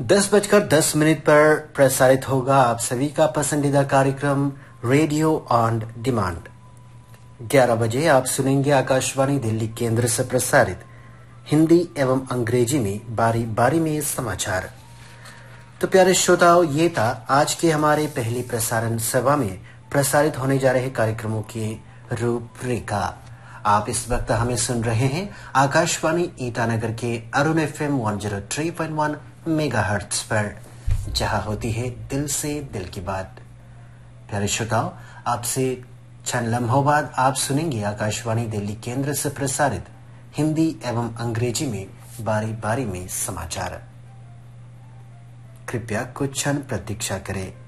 10:10 पर प्रसारित होगा आप सभी का पसंदीदा कार्यक्रम रेडियो ऑन डिमांड। 11 बजे आप सुनेंगे आकाशवाणी दिल्ली केंद्र से प्रसारित हिंदी एवं अंग्रेजी में बारी बारी में समाचार। तो प्यारे श्रोताओं, ये था आज के हमारे पहली प्रसारण सेवा में प्रसारित होने जा रहे कार्यक्रमों की रूपरेखा। आप इस वक्त हमें सुन रहे हैं आकाशवाणी ईटानगर के अरुण FM 103.1 मेगाहर्ट्ज पर, जहां होती है दिल से दिल की बात। प्यारे श्रोताओं, आपसे चंद लम्हों बाद आप सुनेंगे आकाशवाणी दिल्ली केंद्र से प्रसारित हिंदी एवं अंग्रेजी में बारी बारी में समाचार। कृपया कुछ क्षण प्रतीक्षा करें।